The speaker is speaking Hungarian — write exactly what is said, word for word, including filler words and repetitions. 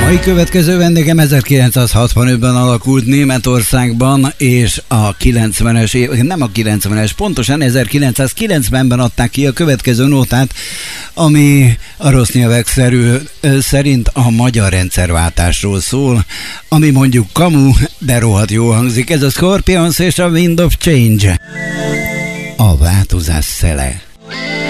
Mai következő vendégem ezerkilencszázhatvanötben alakult Németországban, és a kilencvenes év, nem a kilencvenes, pontosan ezerkilencszázkilencvenben adták ki a következő nótát, ami a rossz nyelvek szerű, szerint a magyar rendszerváltásról szól, ami mondjuk kamu, de rohadt jó hangzik. Ez a Scorpions és a Wind of Change. A változás szele.